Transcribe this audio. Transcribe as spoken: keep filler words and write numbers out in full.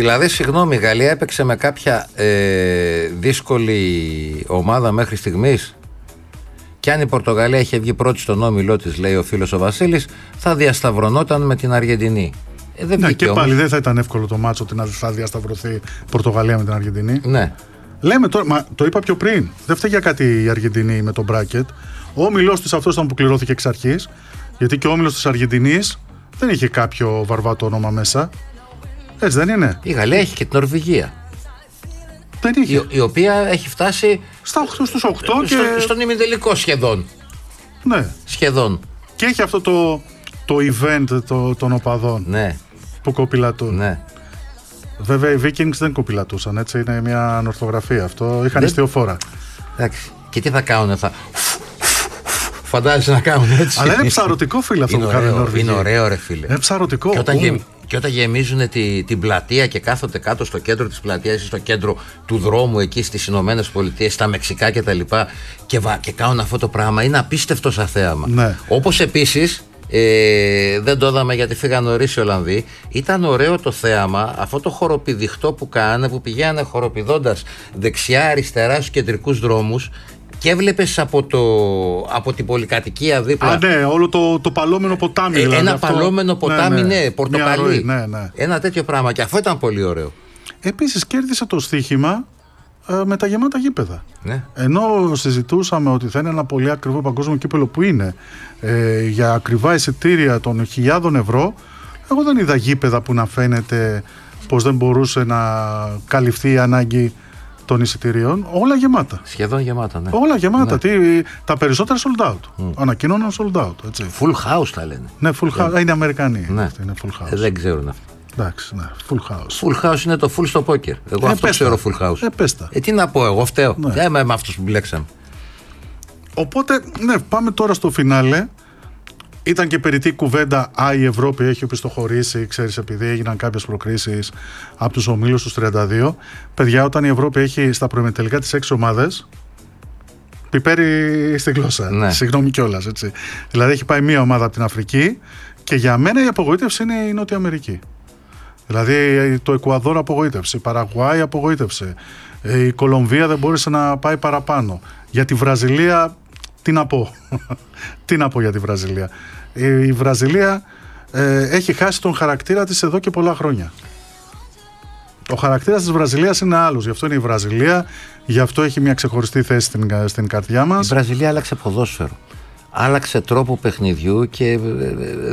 Δηλαδή, συγγνώμη, η Γαλλία έπαιξε με κάποια ε, δύσκολη ομάδα μέχρι στιγμής. Και αν η Πορτογαλία είχε βγει πρώτη στον όμιλό της, λέει ο φίλος ο Βασίλης, θα διασταυρωνόταν με την Αργεντινή. Ε, δεν ναι, και όμως. πάλι δεν θα ήταν εύκολο το μάτσο ότι να θα διασταυρωθεί η Πορτογαλία με την Αργεντινή. Ναι. Λέμε τώρα, μα το είπα πιο πριν. Δεν φταίει για κάτι η Αργεντινή με τον μπράκετ. Ο όμιλός της αυτός ήταν που κληρώθηκε εξ αρχής. Γιατί και ο όμιλος της Αργεντινής δεν είχε κάποιο βαρβάτο όνομα μέσα. Έτσι δεν είναι? Η Γαλλία έχει και την Νορβηγία. Δεν είχε. Η, η οποία έχει φτάσει στα οκτώ, στους οκτώ και... στο, στον ημιτελικό σχεδόν. Ναι. Σχεδόν. Και έχει αυτό το, το event το, των οπαδών. Ναι. Που κοπηλατούν. Ναι. Βέβαια οι Vikings δεν κοπηλατούσαν, έτσι. Είναι μια ανορθογραφία αυτό. Είχαν ιστιοφόρα. Εντάξει. Και τι θα κάνουνε, θα. Φαντάζεσαι να κάνουν έτσι. Αλλά είναι ψαρωτικό, φίλε, αυτό είναι που κάνουν οι Νορβηγοί. Είναι ωραίο, ρε φίλε. Είναι ψαρωτικό. Και όταν, γε, και όταν γεμίζουν τη, την πλατεία και κάθονται κάτω στο κέντρο της πλατείας ή στο κέντρο του δρόμου εκεί στις Ηνωμένες Πολιτείες, στα Μεξικά κτλ. Και, και, και κάνουν αυτό το πράγμα, είναι απίστευτο σαν θέαμα. Ναι. Όπως επίσης. Ε, δεν το είδαμε γιατί φύγαν νωρίς οι Ολλανδοί. Ήταν ωραίο το θέαμα, αυτό το χοροπηδιχτό που κάνανε, που πηγαίνανε χοροπηδώντας δεξιά-αριστερά στους κεντρικούς δρόμους και έβλεπες από, το, από την πολυκατοικία δίπλα. Α, ναι, όλο το, το παλόμενο ποτάμι. Ε, δηλαδή, ένα αυτό... παλόμενο ποτάμι, ναι, ναι, πορτοκαλί. Ναι, ναι. Ένα τέτοιο πράγμα και αυτό ήταν πολύ ωραίο. Επίσης κέρδισε το στοίχημα ε, με τα γεμάτα γήπεδα. Ναι. Ενώ συζητούσαμε ότι θα είναι ένα πολύ ακριβό παγκόσμιο κύπελο που είναι ε, για ακριβά εισιτήρια των χιλιάδων ευρώ, εγώ δεν είδα γήπεδα που να φαίνεται πως δεν μπορούσε να καλυφθεί η ανάγκη των εισιτηρίων. Όλα γεμάτα. Σχεδόν γεμάτα, ναι. Όλα γεμάτα. Ναι. Τι, τα περισσότερα sold out. Mm. Ανακοινώναν sold out. Έτσι. Full house τα λένε. Ναι, full house. Yeah. Είναι Αμερικανοί. Ναι. Είναι full house. Ε, δεν ξέρουν αυτό. Εντάξει, ναι, full house. Full house είναι το full στο πόκερ. Εγώ ε, αυτό ξέρω full house. Ε, πες τα. Ε, τι να πω, εγώ φταίω. Ναι. Δεν είμαι με αυτούς που μπλέξαμε. Οπότε, ναι, πάμε τώρα στο φινάλε. Ήταν και περιττή κουβέντα, α, η Ευρώπη έχει οπισθοχωρήσει, ξέρεις, επειδή έγιναν κάποιες προκρίσεις από τους ομίλους τους τριάντα δύο. Παιδιά, όταν η Ευρώπη έχει στα προημιτελικά τις έξι ομάδες, πιπέρι στη γλώσσα. Ναι. Συγγνώμη κιόλας, έτσι. Δηλαδή έχει πάει μία ομάδα από την Αφρική και για μένα η απογοήτευση είναι η Νότια Αμερική. Δηλαδή το Εκουαδόρ απογοήτευσε, η Παραγουάη απογοήτευσε, η Κολομβία δεν μπόρεσε να πάει παραπάνω. Για τη Βραζιλία, τι να πω. Τι να πω για τη Βραζιλία. Η Βραζιλία ε, έχει χάσει τον χαρακτήρα της εδώ και πολλά χρόνια. Ο χαρακτήρας της Βραζιλίας είναι άλλος. Γι' αυτό είναι η Βραζιλία, γι' αυτό έχει μια ξεχωριστή θέση στην, στην καρδιά μας. Η Βραζιλία άλλαξε ποδόσφαιρο. Άλλαξε τρόπο παιχνιδιού και